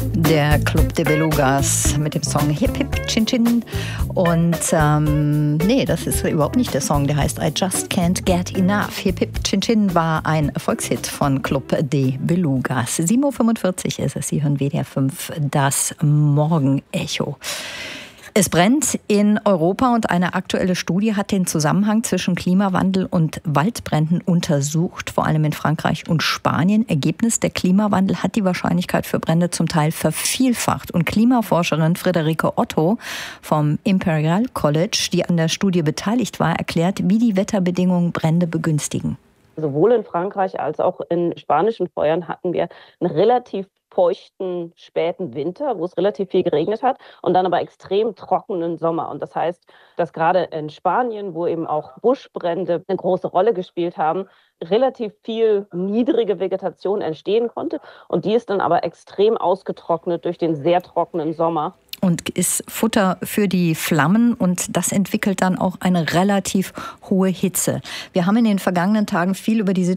Der Club de Belugas mit dem Song Hip Hip Chin Chin. Und nee, das ist überhaupt nicht der Song, der heißt I Just Can't Get Enough. Hip Hip Chin Chin war ein Erfolgshit von Club de Belugas. 7.45 Uhr ist es, Sie hören WDR 5, das Morgenecho. Es brennt in Europa und eine aktuelle Studie hat den Zusammenhang zwischen Klimawandel und Waldbränden untersucht, vor allem in Frankreich und Spanien. Ergebnis: Der Klimawandel hat die Wahrscheinlichkeit für Brände zum Teil vervielfacht. Und Klimaforscherin Friederike Otto vom Imperial College, die an der Studie beteiligt war, erklärt, wie die Wetterbedingungen Brände begünstigen. Sowohl in Frankreich als auch in spanischen Feuern hatten wir einen relativ feuchten, späten Winter, wo es relativ viel geregnet hat und dann aber extrem trockenen Sommer. Und das heißt, dass gerade in Spanien, wo eben auch Buschbrände eine große Rolle gespielt haben, relativ viel niedrige Vegetation entstehen konnte. Und die ist dann aber extrem ausgetrocknet durch den sehr trockenen Sommer. Und ist Futter für die Flammen und das entwickelt dann auch eine relativ hohe Hitze. Wir haben in den vergangenen Tagen viel über diese